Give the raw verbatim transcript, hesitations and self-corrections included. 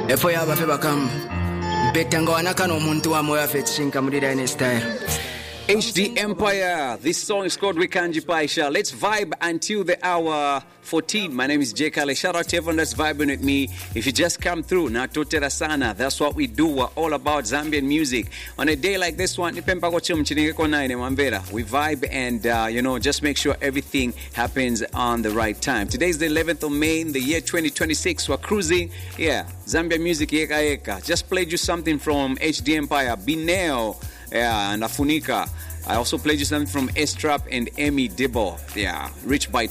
Efo yaba fe bakam. Betango anaka no muntu wa moya fe chinka mudida in style. H D Empire. This song is called Wikanji Paisha. Let's vibe until the hour fourteen. My name is Jay Kale. Shout out to everyone that's vibing with me. If you just come through, Natotera Sana. That's what we do. We're all about Zambian music. On a day like this one, we vibe and, uh, you know, just make sure everything happens on the right time. Today is the eleventh of May in the year twenty twenty-six. We're cruising. Yeah, Zambian music. Eka eka. Just played you something from H D Empire. Bineo. Yeah, and Afunika. I also played you something from S-Trap and Emmy Dibble. Yeah, Rich by